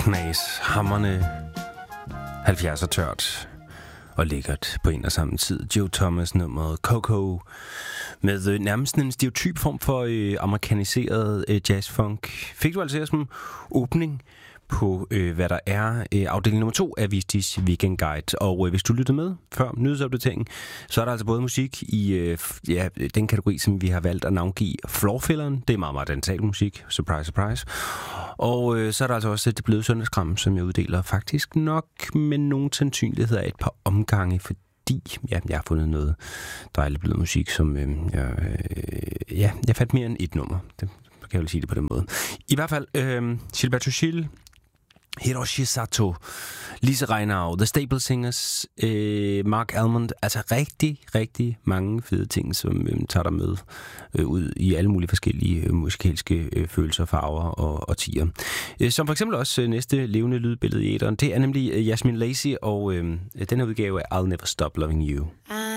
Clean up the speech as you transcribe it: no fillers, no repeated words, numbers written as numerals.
knas, hammerne 70'er tørt og lækkert på en og samme tid. Joe Thomas nummeret Coco med nærmest en stereotyp form for amerikaniseret jazzfunk. Fik du altså som åbning på, hvad der er afdeling nummer 2 af Vistis Weekend Guide. Og hvis du lyttede med før nyhedsopdateringen, så er der altså både musik i den kategori, som vi har valgt at navngive Floorfilleren. Det er meget, meget dantal musik. Surprise, surprise. Og så er der altså også det bløde søndagskram, som jeg uddeler faktisk nok med nogen sandsynlighed af et par omgange, fordi jeg har fundet noget dejligt blød musik, som jeg fandt mere end et nummer. Det kan jeg vel sige det på den måde. I hvert fald Gilberto Gil, Hiroshi Sato, Lise Reinau, The Staple Singers, Mark Almond. Altså rigtig, rigtig mange fede ting, som tager dig med ud i alle mulige forskellige musikalske følelser, farver og årtier. Som for eksempel også næste levende lydbillede i æteren. Det er nemlig Yasmin Lacy og den her udgave af I'll Never Stop Loving You.